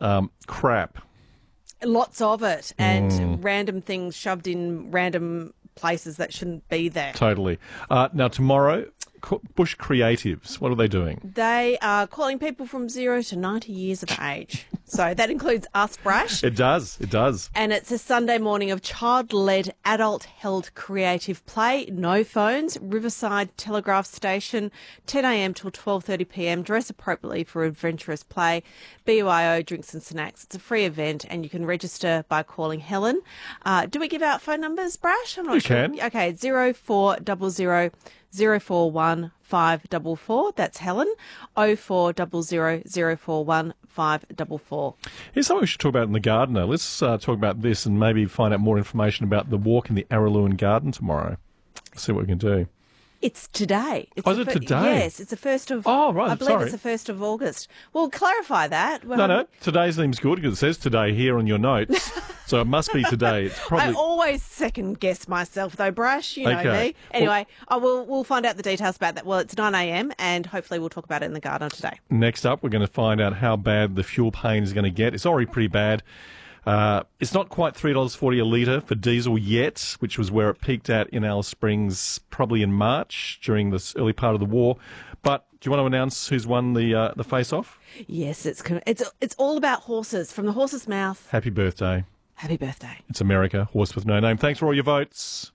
crap. Lots of it, and random things shoved in random places that shouldn't be there. Totally. Now, tomorrow, Bush Creatives, what are they doing? They are calling people from 0 to 90 years of age. So that includes us, Brash. It does. And it's a Sunday morning of child-led, adult-held creative play. No phones. Riverside Telegraph Station, 10 a.m. till 12:30 p.m. Dress appropriately for adventurous play. BYO drinks and snacks. It's a free event, and you can register by calling Helen. Do we give out phone numbers, Brash? I'm not sure. You can. Okay, 0400 041 544. That's Helen. 0400 041 544. Here's something we should talk about in the Gardener. Let's talk about this and maybe find out more information about the walk in the Araluen Garden tomorrow. See what we can do. It's today. Is it today? Yes, it's the 1st of... Oh, right, I believe sorry. it's the 1st of August. Well, clarify that. No, today's name's good because it says today here on your notes. So it must be today. It's probably... I always second-guess myself, though, Brash. You know me. Anyway, we'll find out the details about that. Well, it's 9 a.m, and hopefully we'll talk about it in the Garden today. Next up, we're going to find out how bad the fuel pain is going to get. It's already pretty bad. It's not quite $3.40 a litre for diesel yet, which was where it peaked at in Alice Springs probably in March during this early part of the war. But do you want to announce who's won the face-off? Yes, it's all about horses, from the horse's mouth. Happy birthday. Happy birthday. It's America, horse with no name. Thanks for all your votes.